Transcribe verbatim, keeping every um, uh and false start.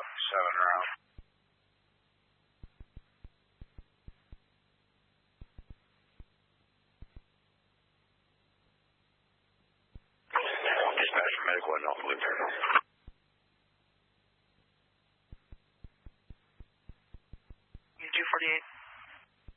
seven round. Dispatch from Medic one, Alpha Victor.